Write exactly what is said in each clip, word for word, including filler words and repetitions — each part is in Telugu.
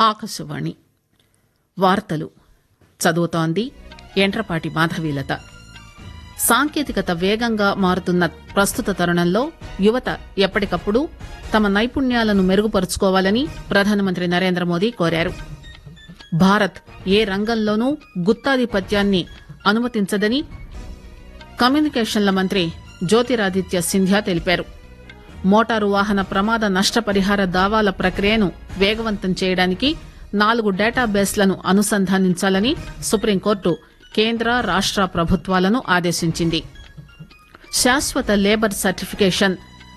ఆకాశవాణి వార్తలు చదువుతోంది ఎంట్రపాటి మాధవీలత. సాంకేతికత వేగంగా మారుతున్న ప్రస్తుత తరుణంలో యువత ఎప్పటికప్పుడు తమ నైపుణ్యాలను మెరుగుపరుచుకోవాలని ప్రధానమంత్రి నరేంద్ర మోదీ కోరారు. భారత్ ఏ రంగంలోనూ గుత్తాధిపత్యాన్ని అనుమతించదని కమ్యూనికేషన్ల మంత్రి జ్యోతిరాదిత్య సింధ్యా తెలిపారు. మోటారు వాహన ప్రమాద నష్టపరిహార దావాల ప్రక్రియను వేగవంతం చేయడానికి నాలుగు డేటాబేస్లను అనుసంధానించాలని సుప్రీంకోర్టు కేంద్ర రాష్ట ప్రభుత్వాలను ఆదేశించింది. శాశ్వత లేబర్ సర్టిఫికేషన్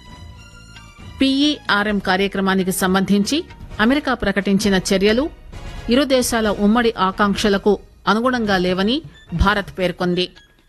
పీఈఆర్ఎం కార్యక్రమానికి సంబంధించి అమెరికా ప్రకటించిన చర్యలు ఇరు దేశాల ఉమ్మడి ఆకాంక్షలకు అనుగుణంగా లేవని భారత్ పేర్కొంది.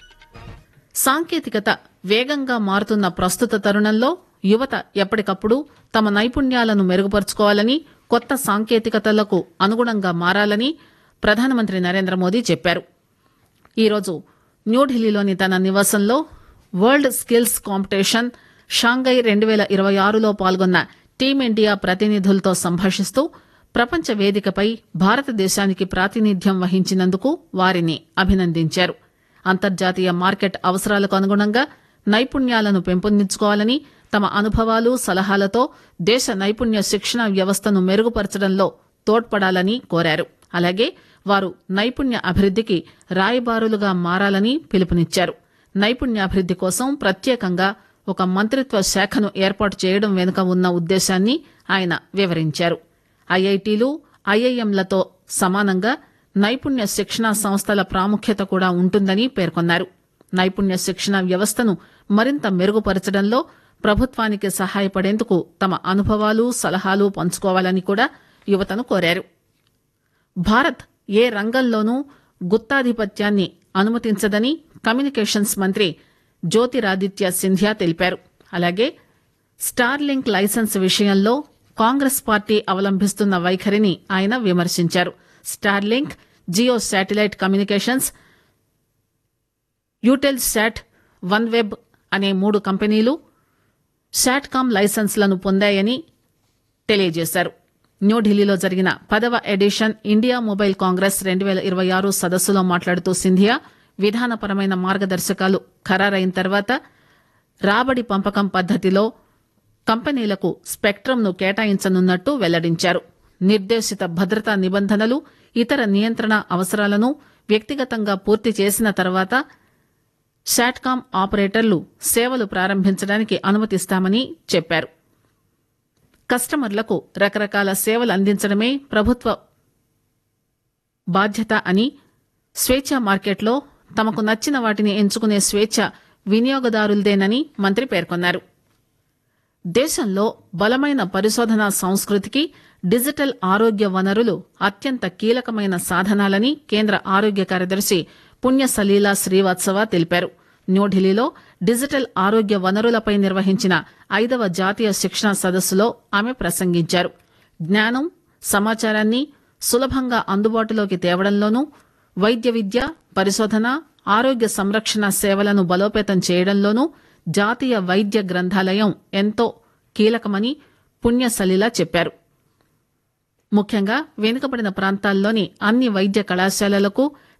సాంకేతికత వేగంగా మారుతున్న ప్రస్తుత తరుణంలో యువత ఎప్పటికప్పుడు తమ నైపుణ్యాలను మెరుగుపరుచుకోవాలని, కొత్త సాంకేతికతలకు అనుగుణంగా మారాలని ప్రధానమంత్రి నరేంద్ర మోదీ చెప్పారు. ఈరోజు న్యూఢిల్లీలోని తన నివాసంలో వరల్డ్ స్కిల్స్ కాంపిటీషన్ షాంఘై రెండు పేల ఇరవై ఆరులో పాల్గొన్న టీమిండియా ప్రతినిధులతో సంభాషిస్తూ ప్రపంచ వేదికపై భారతదేశానికి ప్రాతినిధ్యం వహించినందుకు వారిని అభినందించారు. అంతర్జాతీయ మార్కెట్ అవసరాలకు అనుగుణంగా నైపుణ్యాలను పెంపొందించుకోవాలని, తమ అనుభవాలు సలహాలతో దేశ నైపుణ్య శిక్షణ వ్యవస్థను మెరుగుపరచడంలో తోడ్పడాలని కోరారు. అలాగే వారు నైపుణ్య అభివృద్దికి రాయబారులుగా మారాలని పిలుపునిచ్చారు. నైపుణ్యాభివృద్ది కోసం ప్రత్యేకంగా ఒక మంత్రిత్వ శాఖను ఏర్పాటు చేయడం వెనుక ఉన్న ఉద్దేశాన్ని ఆయన వివరించారు. ఐఐటీలు, ఐఐఎంలతో సమానంగా నైపుణ్య శిక్షణా సంస్థల ప్రాముఖ్యత కూడా ఉంటుందని పేర్కొన్నారు. నైపుణ్య శిక్షణ వ్యవస్థను మరింత మెరుగుపరచడంలో ప్రభుత్వానికి సహాయపడేందుకు తమ అనుభవాలు సలహాలు పంచుకోవాలని కూడా యువతను కోరారు. భారత్ ఏ రంగంలోనూ గుత్తాధిపత్యాన్ని అనుమతించదని కమ్యూనికేషన్స్ మంత్రి జ్యోతిరాదిత్య సింధ్యా తెలిపారు. అలాగే స్టార్లింక్ లైసెన్స్ విషయంలో కాంగ్రెస్ పార్టీ అవలంబిస్తున్న వైఖరిని ఆయన విమర్శించారు. Starlink, Jio satellite communications, యూటెల్ SAT, one web అనే మూడు కంపెనీలు శాట్కామ్ లైసెన్స్లను పొందాయని తెలియజేశారు. న్యూఢిల్లీలో జరిగిన పదవ ఎడిషన్ ఇండియా మొబైల్ కాంగ్రెస్ రెండు పేల ఇరవై ఆరు సదస్సులో మాట్లాడుతూ సింధియా విధానపరమైన మార్గదర్శకాలు ఖరారైన తర్వాత రాబడి పంపకం పద్దతిలో కంపెనీలకు స్పెక్ట్రంను కేటాయించనున్నట్టు వెల్లడించారు. నిర్దేశిత భద్రతా నిబంధనలు, ఇతర నియంత్రణ అవసరాలను వ్యక్తిగతంగా పూర్తి చేసిన తర్వాత శాట్కామ్ ఆపరేటర్లు సేవలు ప్రారంభించడానికి అనుమతిస్తామని చెప్పారు. కస్టమర్లకు రకరకాల సేవలు అందించడమే ప్రభుత్వ బాధ్యత అని, స్వేచ్ఛా మార్కెట్లో తమకు నచ్చిన వాటిని ఎంచుకునే స్వేచ్ఛ వినియోగదారులదేనని మంత్రి పేర్కొన్నారు. దేశంలో బలమైన పరిశోధనా సంస్కృతికి డిజిటల్ ఆరోగ్య వనరులు అత్యంత కీలకమైన సాధనాలని కేంద్ర ఆరోగ్య కార్యదర్శి పుణ్య సలీలా శ్రీవాత్సవ తెలిపారు. న్యూఢిల్లీలో డిజిటల్ ఆరోగ్య వనరులపై నిర్వహించిన ఐదవ జాతీయ శిక్షణ సదస్సులో ఆమె ప్రసంగించారు. జ్ఞానం, సమాచారాన్ని సులభంగా అందుబాటులోకి తేవడంలోనూ, వైద్య విద్య, పరిశోధన, ఆరోగ్య సంరక్షణ సేవలను బలోపేతం చేయడంలోనూ జాతీయ వైద్య గ్రంథాలయం ఎంతో కీలకమని పుణ్య సలీలా చెప్పారు. ముఖ్యంగా వెనుకబడిన ప్రాంతాల్లోని అన్ని వైద్య కళాశాలలకు